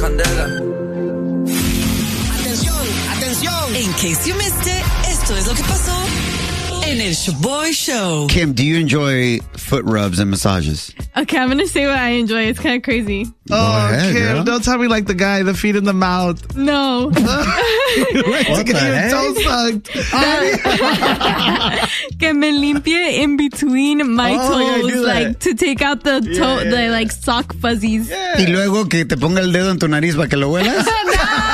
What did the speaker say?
candela. Atención, atención. In case you missed it, esto es lo que pasó en el Shaboy Show. Kim, do you enjoy foot rubs and massages? Okay, I'm going to say what I enjoy. It's kind of crazy. ahead, Kim, girl. don't tell me like the guy, the feet in the mouth. No. Like What to get the your heck? toes sucked. Que me limpie in between my Oh, yeah, toes, do that. like to take out the the like sock fuzzies. Y luego que te ponga el dedo en tu nariz para que lo huelas. No.